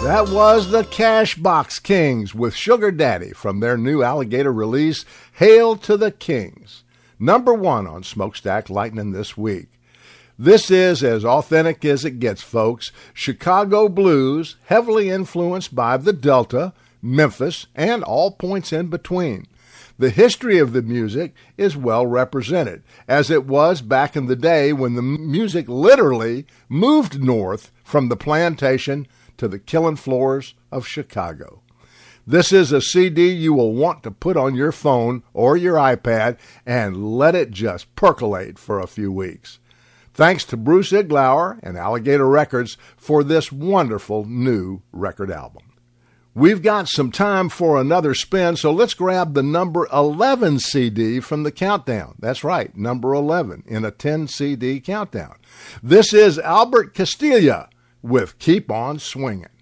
That was the Cashbox Kings with Sugar Daddy from their new Alligator release, Hail to the Kings. Number 1 on Smokestack Lightning this week. This is as authentic as it gets, folks. Chicago blues, heavily influenced by the Delta, Memphis, and all points in between. The history of the music is well represented, as it was back in the day when the music literally moved north from the plantation to the killing floors of Chicago. This is a CD you will want to put on your phone or your iPad and let it just percolate for a few weeks. Thanks to Bruce Iglauer and Alligator Records for this wonderful new record album. We've got some time for another spin, so let's grab the number 11 CD from the countdown. That's right, number 11 in a 10 CD countdown. This is Albert Castiglia with Keep On Swingin'.